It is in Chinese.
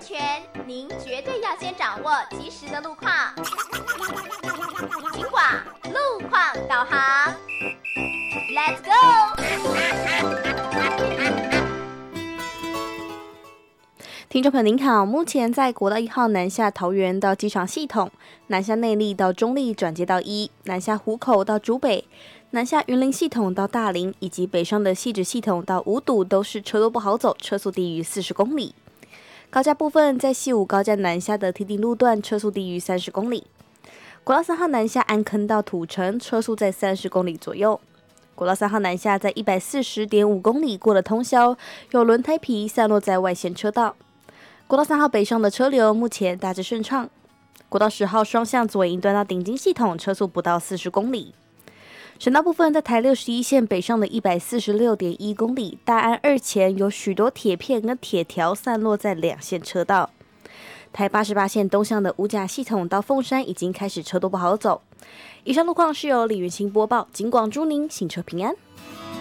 全，您绝对要先掌握及时的路况。警广路况导航 ，Let's go！ 听众朋友您好，目前在国道1号南下桃园到机场系统，南下内坜到中坜转接到1，南下湖口到竹北，南下云林系统到大林，以及北上的汐止系统到五堵都是车多不好走，车速低于40公里。高架部分，在西武高架南下的堤顶路段车速低于30公里。国道3号南下安坑到土城，车速在30公里左右。国道3号南下在140.5公里过了通宵，有轮胎皮散落在外线车道。国道3号北上的车流目前大致顺畅。国道10号双向左营段到顶金系统车速不到40公里。省道部分，在台61线北上的146.1公里，大安2前有许多铁片跟铁条散落在两线车道。台88线东向的五甲系统到凤山已经开始车多不好走。以上路况是由李元清播报，警广祝您行车平安。